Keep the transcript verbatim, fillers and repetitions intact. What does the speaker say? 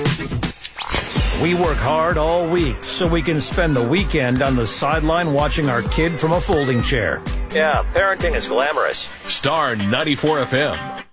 We work hard all week so we can spend the weekend on the sideline watching our kid from a folding chair. Yeah, parenting is glamorous. Star ninety-four F M.